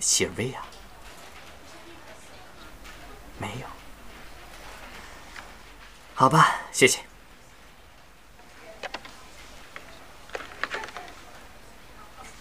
谢薇啊？没有。好吧，谢谢。